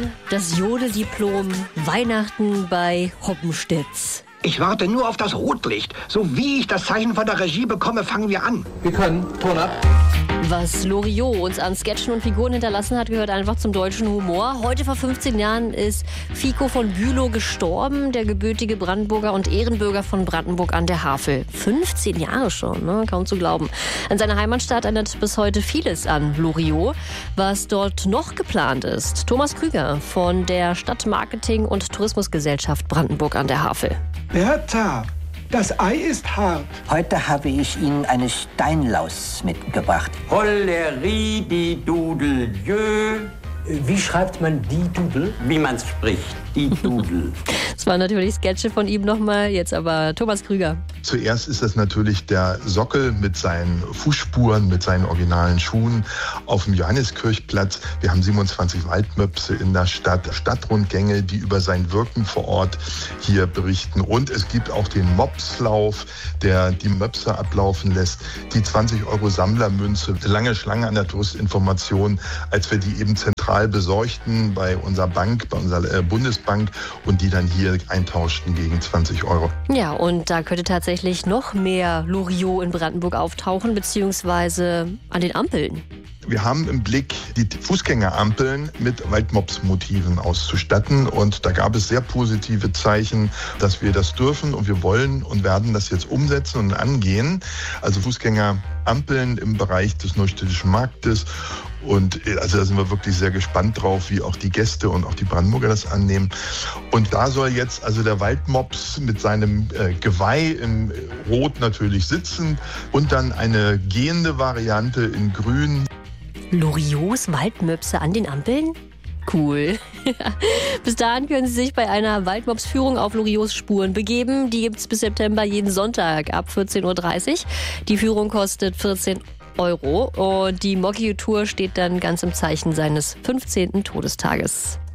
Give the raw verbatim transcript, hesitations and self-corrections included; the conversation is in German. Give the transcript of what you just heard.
das Jodeldiplom, Weihnachten bei Hoppenstedt. Ich warte nur auf das Rotlicht. So wie ich das Zeichen von der Regie bekomme, fangen wir an. Wir können. Ton ab. Was Loriot uns an Sketchen und Figuren hinterlassen hat, gehört einfach zum deutschen Humor. Heute vor fünfzehn Jahren ist Vico von Bülow gestorben, der gebürtige Brandenburger und Ehrenbürger von Brandenburg an der Havel. fünfzehn Jahre schon, ne? Kaum zu glauben. An seiner Heimatstadt erinnert bis heute vieles an Loriot. Was dort noch geplant ist, Thomas Krüger von der Stadtmarketing- und Tourismusgesellschaft Brandenburg an der Havel. Bertha, das Ei ist hart. Heute habe ich Ihnen eine Steinlaus mitgebracht. Hollerie die Dudel, jö. Wie schreibt man die Dudel? Wie man's spricht, die Dudel. Das waren natürlich Sketche von ihm nochmal, jetzt aber Thomas Krüger. Zuerst ist das natürlich der Sockel mit seinen Fußspuren, mit seinen originalen Schuhen auf dem Johanniskirchplatz. Wir haben siebenundzwanzig Waldmöpse in der Stadt, Stadtrundgänge, die über sein Wirken vor Ort hier berichten. Und es gibt auch den Mopslauf, der die Möpse ablaufen lässt. Die zwanzig Euro Sammlermünze, lange Schlange an der Touristinformation, als wir die eben zentral besorgten bei unserer Bank, bei unserer Bundesbank und die dann hier eintauschten gegen zwanzig Euro. Ja, und da könnte tatsächlich noch mehr Loriot in Brandenburg auftauchen, beziehungsweise an den Ampeln. Wir haben im Blick, die Fußgängerampeln mit Waldmops-Motiven auszustatten. Und da gab es sehr positive Zeichen, dass wir das dürfen. Und wir wollen und werden das jetzt umsetzen und angehen. Also Fußgängerampeln im Bereich des Neustädtischen Marktes. Und also da sind wir wirklich sehr gespannt drauf, wie auch die Gäste und auch die Brandenburger das annehmen. Und da soll jetzt also der Waldmops mit seinem äh, Geweih in Rot natürlich sitzen und dann eine gehende Variante in Grün. Loriots Waldmöpse an den Ampeln? Cool. Bis dahin können Sie sich bei einer Waldmops-Führung auf Loriots Spuren begeben. Die gibt es bis September jeden Sonntag ab vierzehn Uhr dreißig. Die Führung kostet vierzehn Euro und die Mockio-Tour steht dann ganz im Zeichen seines fünfzehnten Todestages.